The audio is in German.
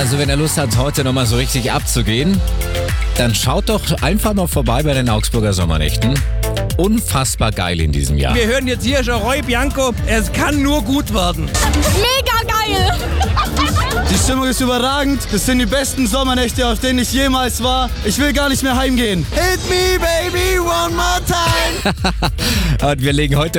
Also wenn ihr Lust habt, heute nochmal so richtig abzugehen, dann schaut doch einfach mal vorbei bei den Augsburger Sommernächten. Unfassbar geil in diesem Jahr. Wir hören jetzt hier schon Roy Bianco. Es kann nur gut werden. Mega geil! Die Stimmung ist überragend. Das sind die besten Sommernächte, auf denen ich jemals war. Ich will gar nicht mehr heimgehen. Hit me, baby, one more time. Und wir legen heute